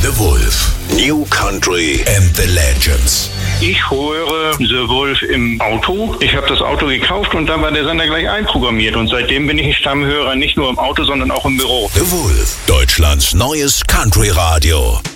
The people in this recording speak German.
The Wolf. New Country and the Legends. Ich höre The Wolf im Auto. Ich habe das Auto gekauft und dann war der Sender gleich einprogrammiert. Und seitdem bin ich ein Stammhörer, nicht nur im Auto, sondern auch im Büro. The Wolf. Deutschlands neues Country-Radio.